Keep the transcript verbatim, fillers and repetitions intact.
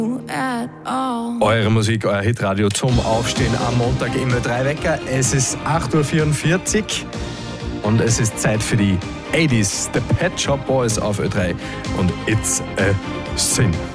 Eure Musik, euer Hitradio zum Aufstehen am Montag im Ö drei Wecker. Es ist acht Uhr vierundvierzig und es ist Zeit für die achtziger, The Pet Shop Boys auf Ö drei und It's a Sin.